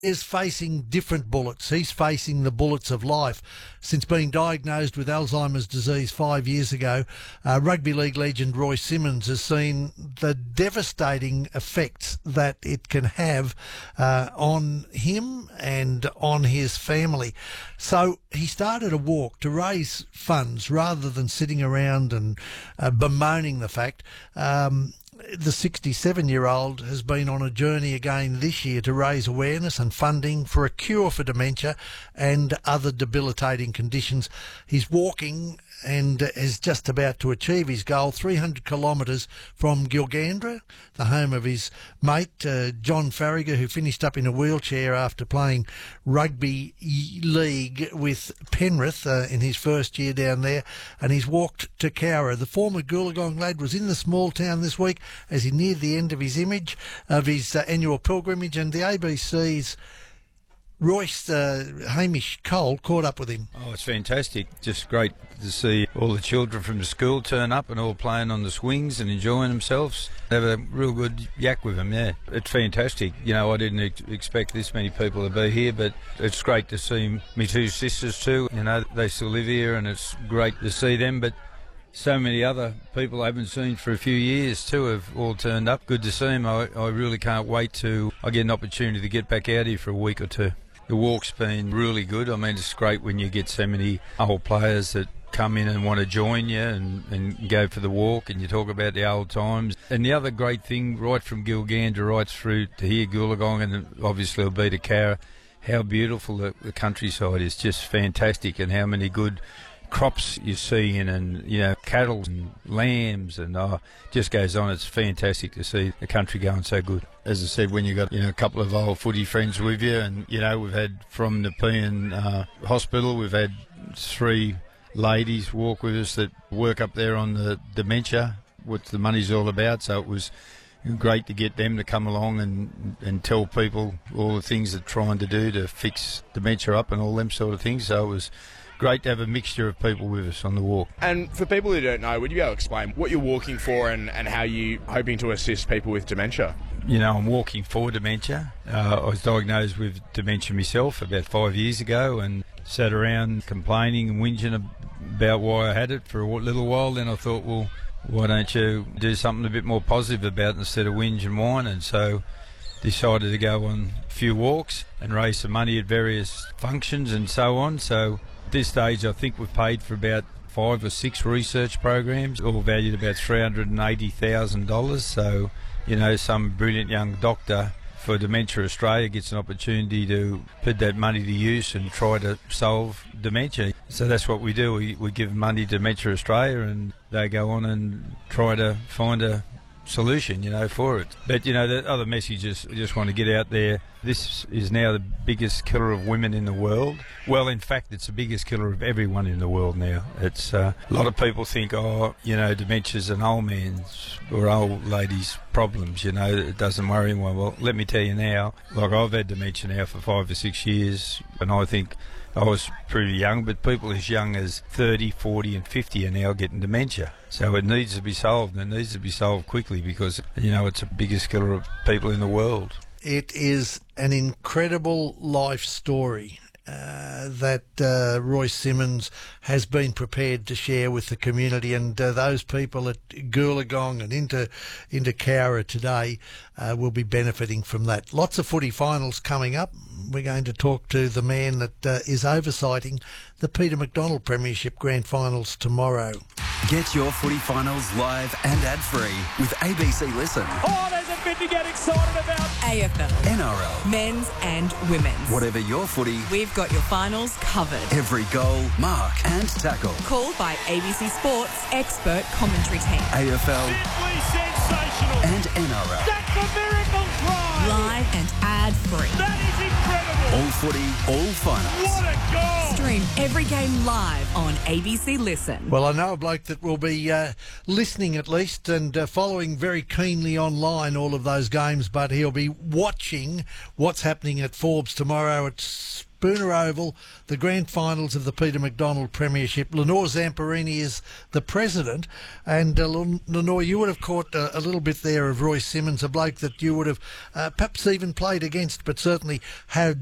is facing different bullets. He's facing the bullets of life. Since being diagnosed with Alzheimer's disease 5 years ago, rugby league legend Roy Simmons has seen the devastating effects that it can have on him and on his family. So he started a walk to raise funds rather than sitting around and bemoaning the fact. The 67-year-old has been on a journey again this year to raise awareness and funding for a cure for dementia and other debilitating conditions. He's walking and is just about to achieve his goal, 300 kilometres from Gilgandra, the home of his mate, John Farragher, who finished up in a wheelchair after playing rugby league with Penrith in his first year down there, and he's walked to Cowra. The former Goolagong lad was in the small town this week as he neared the end of his annual pilgrimage, and the ABC's Royce Hamish Cole caught up with him. Oh, it's fantastic. Just great to see all the children from the school turn up and all playing on the swings and enjoying themselves. They have a real good yak with them, yeah. It's fantastic. You know, I didn't expect this many people to be here, but it's great to see me two sisters too. You know, they still live here and it's great to see them, but so many other people I haven't seen for a few years too have all turned up. Good to see them. I really can't wait till I get an opportunity to get back out here for a week or two. The walk's been really good. I mean, it's great when you get so many old players that come in and want to join you and go for the walk, and you talk about the old times. And the other great thing, right from Gilgandra right through to here, Goolagong, and obviously it'll be to Cowra, how beautiful the countryside is. Just fantastic, and how many good crops you're seeing, and you know, cattle and lambs, and just goes on. It's fantastic to see the country going so good. As I said, when you got a couple of old footy friends with you, and we've had from Nepean Hospital, we've had 3 ladies walk with us that work up there on the dementia, what the money's all about. So it was great to get them to come along and tell people all the things they're trying to do to fix dementia up and all them sort of things. So it was great to have a mixture of people with us on the walk. And for people who don't know, would you be able to explain what you're walking for and how you're hoping to assist people with dementia? I'm walking for dementia. I was diagnosed with dementia myself about 5 years ago and sat around complaining and whinging about why I had it for a little while. Then I thought, well, why don't you do something a bit more positive about it instead of whinge and whine? And so decided to go on a few walks and raise some money at various functions and so on. So at this stage, I think we've paid for about 5 or 6 research programs, all valued about $380,000. So, some brilliant young doctor for Dementia Australia gets an opportunity to put that money to use and try to solve dementia. So that's what we do. We give money to Dementia Australia and they go on and try to find a solution, for it. But, the other messages I just want to get out there, this is now the biggest killer of women in the world. Well, in fact, it's the biggest killer of everyone in the world now. It's a lot of people think, dementia's an old man's or old lady's problems, it doesn't worry anyone. Well, let me tell you now, like I've had dementia now for 5 or 6 years, and I think I was pretty young, but people as young as 30, 40 and 50 are now getting dementia. So it needs to be solved, and it needs to be solved quickly because, it's the biggest killer of people in the world. It is an incredible life story that Royce Simmons has been prepared to share with the community, and those people at Goolagong and into Cowra today will be benefiting from that. Lots of footy finals coming up. We're going to talk to the man that is oversighting the Peter McDonald Premiership Grand Finals tomorrow. Get your footy finals live and ad-free with ABC Listen. Oh, there's a bit to get excited about. AFL, NRL, men's and women's. Whatever your footy, we've got your finals covered. Every goal, mark and tackle. Called by ABC Sports expert commentary team. AFL, simply sensational. And NRL. That's a miracle try. Live and ad-free. That is incredible. All footy, all finals. What a goal! Stream every game live on ABC Listen. Well, I know a bloke that will be listening at least and following very keenly online all of those games, but he'll be watching what's happening at Forbes tomorrow at Spooner Oval, the grand finals of the Peter McDonald Premiership. Lenore Zamparini is the president, and Lenore, you would have caught a little bit there of Royce Simmons, a bloke that you would have perhaps even played against, but certainly had